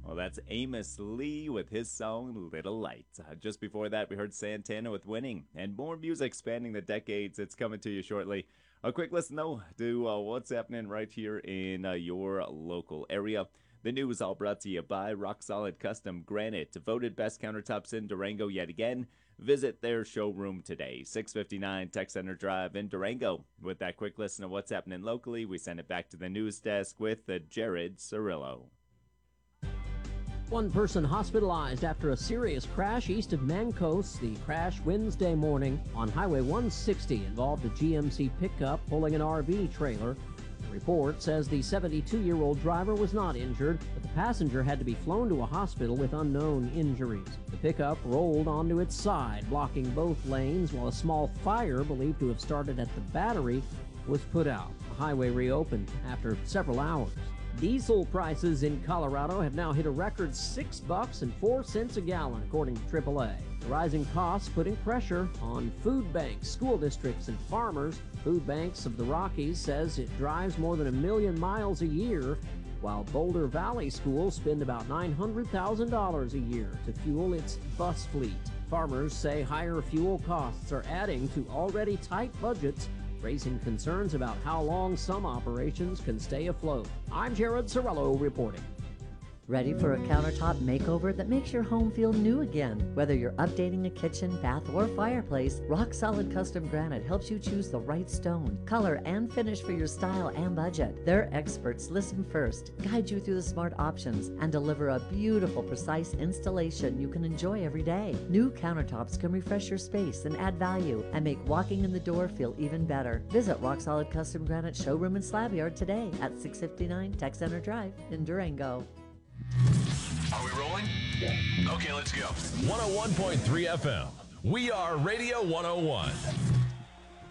Well, that's Amos Lee with his song Little Lights. Just before that, we heard Santana with Winning. And more music spanning the decades. It's coming to you shortly. A quick listen, though, to what's happening right here in your local area. The news all brought to you by Rock Solid Custom Granite, voted best countertops in Durango yet again. Visit their showroom today, 659 Tech Center Drive in Durango. With that quick listen of what's happening locally, we send it back to the news desk with Jared Cirillo. One person hospitalized after a serious crash east of Mancos. The crash Wednesday morning on Highway 160 involved a GMC pickup pulling an RV trailer. The report says the 72-year-old driver was not injured, but the passenger had to be flown to a hospital with unknown injuries. The pickup rolled onto its side, blocking both lanes, while a small fire believed to have started at the battery was put out. The highway reopened after several hours. Diesel prices in Colorado have now hit a record $6.04 a gallon, according to AAA. The rising costs putting pressure on food banks, school districts, and farmers. Food Banks of the Rockies says it drives more than 1 million miles a year, while Boulder Valley schools spend about $900,000 a year to fuel its bus fleet. Farmers say higher fuel costs are adding to already tight budgets, raising concerns about how long some operations can stay afloat. I'm Jared Cirillo reporting. Ready for a countertop makeover that makes your home feel new again? Whether you're updating a kitchen, bath, or fireplace, Rock Solid Custom Granite helps you choose the right stone, color, and finish for your style and budget. Their experts listen first, guide you through the smart options, and deliver a beautiful, precise installation you can enjoy every day. New countertops can refresh your space and add value and make walking in the door feel even better. Visit Rock Solid Custom Granite showroom and slab yard today at 659 Tech Center Drive in Durango. Are we rolling? Yeah. Okay, let's go. 101.3 FM. We are Radio 101.